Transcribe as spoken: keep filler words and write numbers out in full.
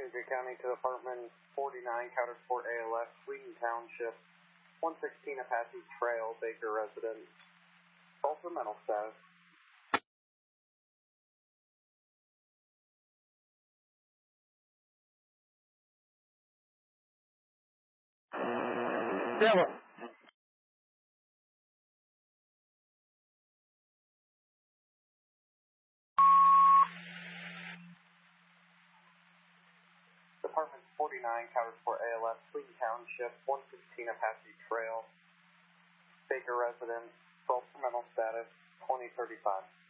Cayuga County to apartment forty-nine, Coudersport A L F, Sweden Township, one sixteen Apache Trail, Baker residence. Also mental status. Devil. Apartment forty-nine, Coudersport A L F, Sweden Township, one sixteen Apache Trail, Baker residence. Also mental status, twenty thirty-five.